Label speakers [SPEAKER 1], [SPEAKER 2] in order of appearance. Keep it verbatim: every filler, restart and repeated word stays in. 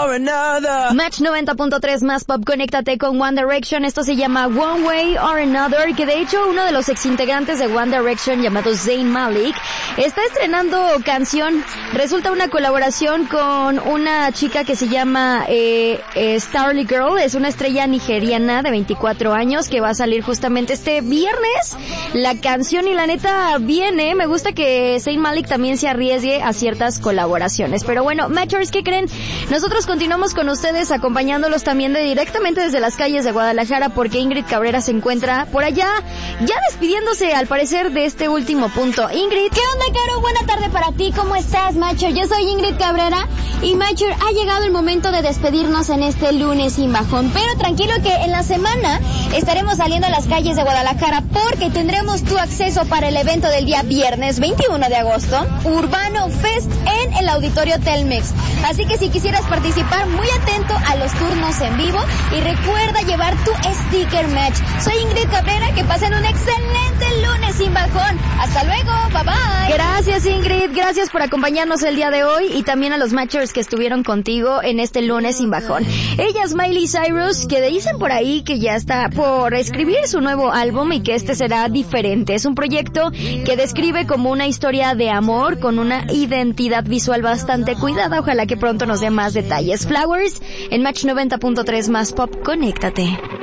[SPEAKER 1] or another.
[SPEAKER 2] Match noventa punto tres más pop, conéctate con One Direction. Esto se llama One Way or Another, que de hecho uno de los exintegrantes de One Direction, llamado Zayn Malik, está estrenando canción. Resulta una colaboración con una chica que se llama eh, eh, Starly Girl. Es una estrella nigeriana de veinticuatro años que va a salir justamente este viernes la canción, y la neta viene. Me gusta que Zayn Malik también se arriesgue a ciertas colaboraciones. Pero bueno, Matchers, ¿qué creen? Nosotros continuamos con ustedes, acompañándolos también de directamente desde las calles de Guadalajara, porque Ingrid Cabrera se encuentra por allá, ya despidiéndose al parecer de este último punto. Ingrid.
[SPEAKER 3] ¿Qué onda, Caro? Buena tarde para ti. ¿Cómo estás, Matcher? Yo soy Ingrid Cabrera y, Matcher, ha llegado el momento de despedirnos en este lunes sin bajón. Pero tranquilo que en la semana estaremos saliendo a las calles de Guadalajara, porque tendremos tu acceso para el evento del día viernes veintiuno de agosto, Urbano Fest, en el Auditorio Telmex. Así que si quisieras participar, muy atento a los turnos en vivo y recuerda llevar tu sticker match. Soy Ingrid Cabrera, que pasen un excelente lunes sin bajón. Hasta luego, bye bye.
[SPEAKER 2] Gracias, Ingrid, gracias por acompañarnos el día de hoy, y también a los matchers que estuvieron contigo en este lunes sin bajón. Ella es Miley Cyrus, que dicen por ahí que ya está por escribir su nuevo álbum y que este será diferente. Es un proyecto que describe como una historia de amor con una identidad visual bastante cuidada. Ojalá que pronto nos dé más detalles. Flowers en Match noventa punto tres más pop, conéctate.